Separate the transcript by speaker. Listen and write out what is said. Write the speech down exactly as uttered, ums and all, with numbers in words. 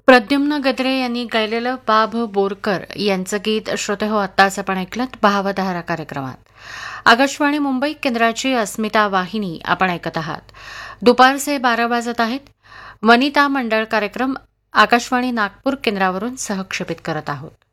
Speaker 1: प्रद्युम्न गद्रे यांनी गायलेलं बाभ बोरकर यांचं गीत श्रोते हो आत्ताच आपण ऐकलं भावधारा कार्यक्रमात. आकाशवाणी मुंबई केंद्राची अस्मिता वाहिनी आपण ऐकत आहात. दुपारचे बारा वाजत आहेत. वनिता मंडळ कार्यक्रम आकाशवाणी नागपूर केंद्रावरून सहक्षेपित करत आहोत.